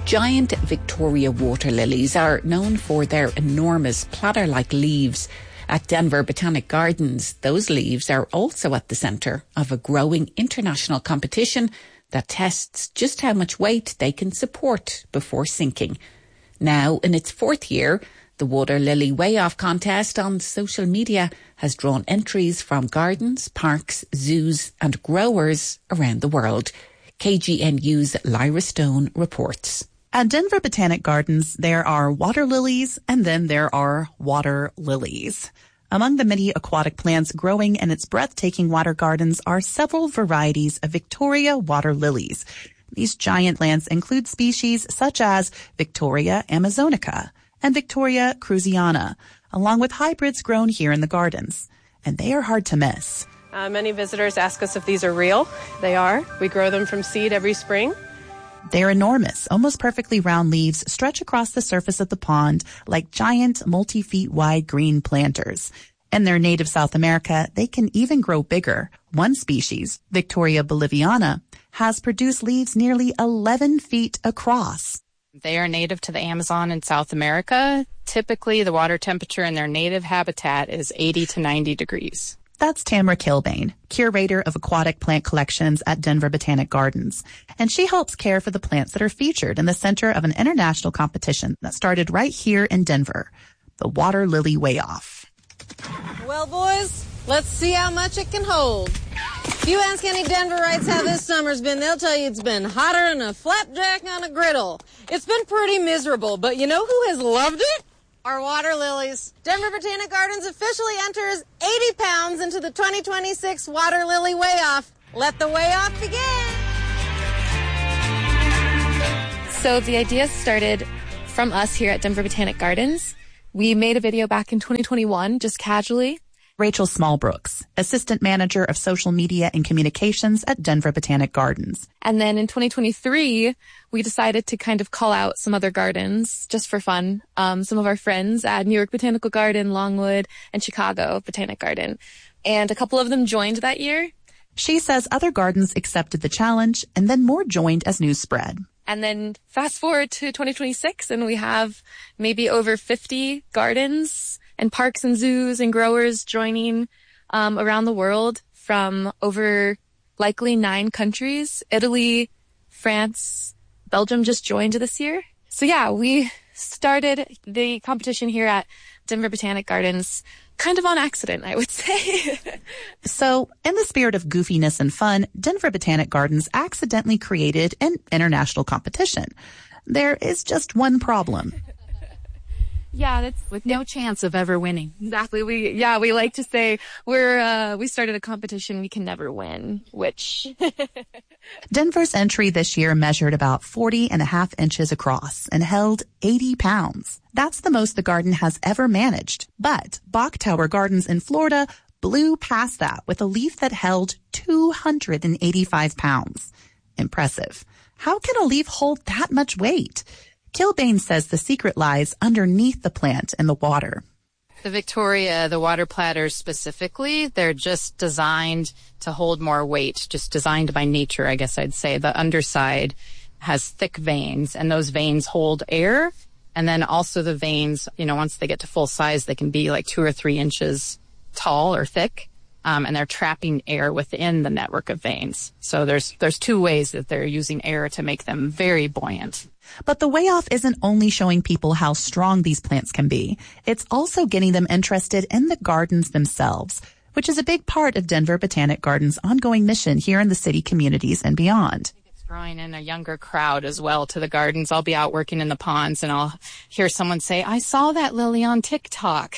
Giant Victoria water lilies are known for their enormous platter-like leaves. At Denver Botanic Gardens, those leaves are also at the centre of a growing international competition that tests just how much weight they can support before sinking. Now, in its fourth year, the Water Lily Weigh-Off contest on social media has drawn entries from gardens, parks, zoos and growers around the world. KGNU's Lyra Stone reports. At Denver Botanic Gardens, there are water lilies and then there are water lilies. Among the many aquatic plants growing in its breathtaking water gardens are several varieties of Victoria water lilies. These giant plants include species such as Victoria amazonica and Victoria cruziana, along with hybrids grown here in the gardens. And they are hard to miss. Many visitors ask us if these are real. They are. We grow them from seed every spring. Their enormous, almost perfectly round leaves stretch across the surface of the pond like giant, multi-feet wide green planters. In their native South America, they can even grow bigger. One species, Victoria boliviana, has produced leaves nearly 11 feet across. They are native to the Amazon in South America. Typically, the water temperature in their native habitat is 80 to 90 degrees. That's Tamara Kilbane, curator of aquatic plant collections at Denver Botanic Gardens. And she helps care for the plants that are featured in the center of an international competition that started right here in Denver, the Water Lily Weigh-Off. Well, boys, let's see how much it can hold. If you ask any Denverites how this summer's been, they'll tell you it's been hotter than a flapjack on a griddle. It's been pretty miserable, but you know who has loved it? Our water lilies. Denver Botanic Gardens officially enters 80 pounds into the 2026 Water Lily Weigh-Off. Let the weigh-off begin. So the idea started from us here at Denver Botanic Gardens. We made a video back in 2021, just casually. Rachel Smallbrooks, assistant manager of social media and communications at Denver Botanic Gardens. And then in 2023, we decided to kind of call out some other gardens just for fun. Some of our friends at New York Botanical Garden, Longwood, and Chicago Botanic Garden. And a couple of them joined that year. She says other gardens accepted the challenge and then more joined as news spread. And then fast forward to 2026 and we have maybe over 50 gardens and parks and zoos and growers joining around the world from over likely 9 countries. Italy, France, Belgium just joined this year. So yeah, we started the competition here at Denver Botanic Gardens kind of on accident, I would say. So, in the spirit of goofiness and fun, Denver Botanic Gardens accidentally created an international competition. There is just one problem. Yeah, that's with no chance of ever winning. Exactly. We like to say we started a competition we can never win, which Denver's entry this year measured about 40.5 inches across and held 80 pounds. That's the most the garden has ever managed. But Bok Tower Gardens in Florida blew past that with a leaf that held 285 pounds. Impressive. How can a leaf hold that much weight? Kilbane says the secret lies underneath the plant and the water. The Victoria, the water platters specifically, they're just designed to hold more weight, just designed by nature, I guess I'd say. The underside has thick veins, and those veins hold air. And then also the veins, once they get to full size, they can be like 2 or 3 inches tall or thick. And they're trapping air within the network of veins. So there's 2 ways that they're using air to make them very buoyant. But the Weigh-Off isn't only showing people how strong these plants can be. It's also getting them interested in the gardens themselves, which is a big part of Denver Botanic Gardens' ongoing mission here in the city communities and beyond. It's drawing in a younger crowd as well to the gardens. I'll be out working in the ponds and I'll hear someone say, "I saw that lily on TikTok."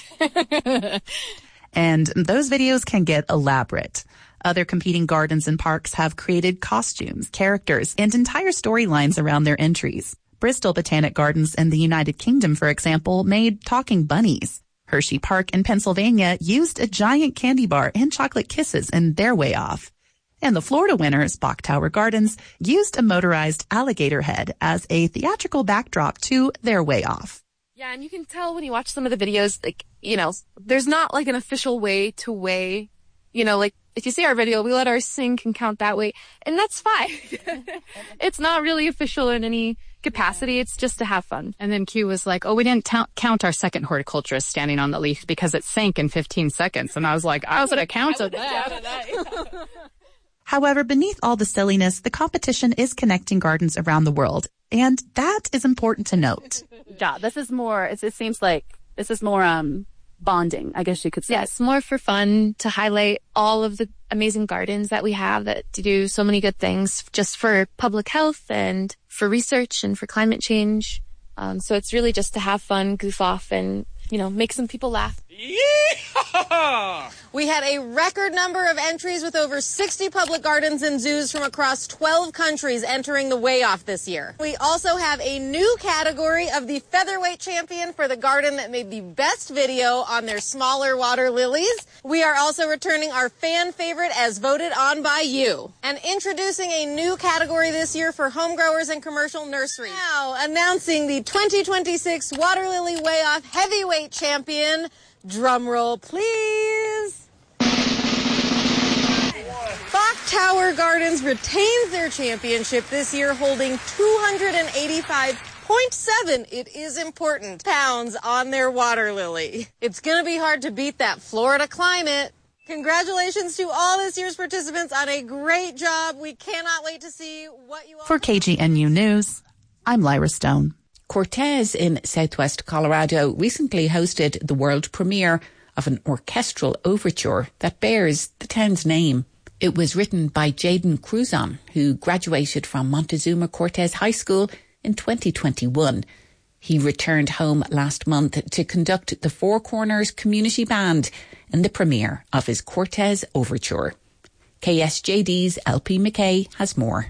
And those videos can get elaborate. Other competing gardens and parks have created costumes, characters, and entire storylines around their entries. Bristol Botanic Gardens in the United Kingdom, for example, made talking bunnies. Hershey Park in Pennsylvania used a giant candy bar and chocolate kisses in their Weigh-Off. And the Florida winners, Bok Tower Gardens, used a motorized alligator head as a theatrical backdrop to their Weigh-Off. Yeah, and you can tell when you watch some of the videos, there's not like an official way to weigh, like if you see our video, we let our sink and count that way, and that's fine. It's not really official in any, capacity. It's just to have fun. And then Q was like, oh, we didn't count our second horticulturist standing on the leaf because it sank in 15 seconds. And I was like, I would have counted that. However, beneath all the silliness, the competition is connecting gardens around the world. And that is important to note. Yeah, this is more, it seems like this is more bonding, I guess you could say. Yeah, it's more for fun to highlight all of the amazing gardens that we have that do so many good things just for public health and for research and for climate change. So it's really just to have fun, goof off, and, make some people laugh. Yeehaw! We had a record number of entries with over 60 public gardens and zoos from across 12 countries entering the Way Off this year. We also have a new category of the featherweight champion for the garden that made the best video on their smaller water lilies. We are also returning our fan favorite as voted on by you. And introducing a new category this year for home growers and commercial nurseries. Now, announcing the 2026 Water Lily Way Off heavyweight champion. Drum roll, please. Bach Tower Gardens retains their championship this year, holding 285.7, it is important, pounds on their water lily. It's going to be hard to beat that Florida climate. Congratulations to all this year's participants on a great job. We cannot wait to see what you all... For KGNU News, I'm Lyra Stone. Cortez in southwest Colorado recently hosted the world premiere of an orchestral overture that bears the town's name. It was written by Jaden Cruzon, who graduated from Montezuma Cortez High School in 2021. He returned home last month to conduct the Four Corners Community Band in the premiere of his Cortez Overture. KSJD's LP McKay has more.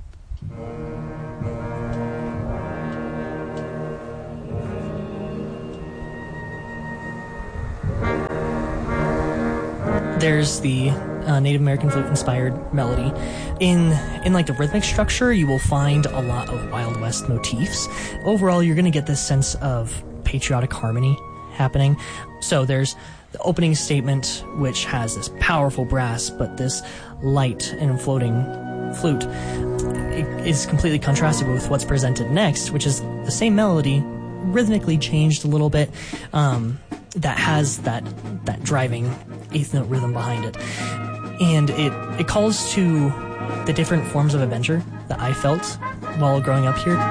There's the Native American flute-inspired melody. In like the rhythmic structure, you will find a lot of Wild West motifs. Overall, you're going to get this sense of patriotic harmony happening. So there's the opening statement, which has this powerful brass, but this light and floating flute. It is completely contrasted with what's presented next, which is the same melody, rhythmically changed a little bit. That has that driving eighth note rhythm behind it. And it calls to the different forms of adventure that I felt while growing up here.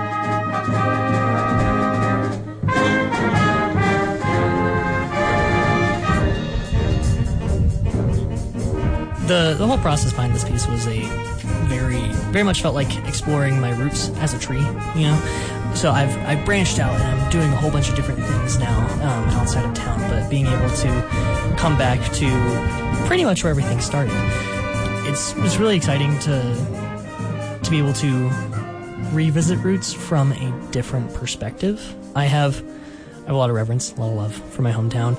The whole process behind this piece was very much felt like exploring my roots as a tree, So I've branched out and I'm doing a whole bunch of different things now outside of town, but being able to come back to pretty much where everything started. It's really exciting to be able to revisit roots from a different perspective. I have a lot of reverence, a lot of love for my hometown.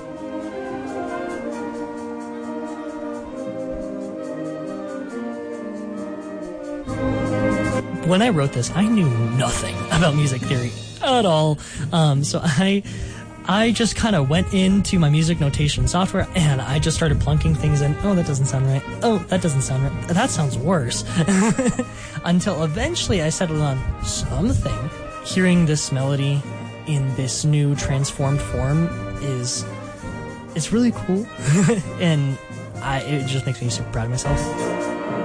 When I wrote this, I knew nothing about music theory at all. So I just kind of went into my music notation software and I just started plunking things in. Oh, that doesn't sound right. Oh, that doesn't sound right. That sounds worse. Until eventually I settled on something. Hearing this melody in this new transformed form it's really cool. And it just makes me super proud of myself.